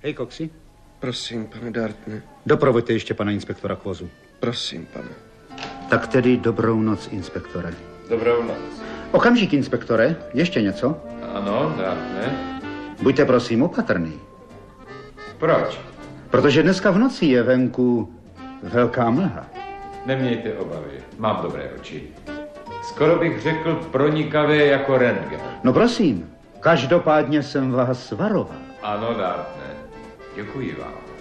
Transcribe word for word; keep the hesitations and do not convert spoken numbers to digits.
Hej, Coxy. Prosím, pane Dartne. Doprovoďte ještě pana inspektora k vozu. Prosím, pane. Tak tedy dobrou noc, inspektore. Dobrou noc. Okamžik, inspektore. Ještě něco? Ano, Dartne. Buďte prosím opatrný. Proč? Protože dneska v noci je venku velká mlha. Nemějte obavy, mám dobré oči. Skoro bych řekl pronikavé jako rentgen. No prosím, každopádně jsem vás varoval. Ano, Dartne, děkuji vám.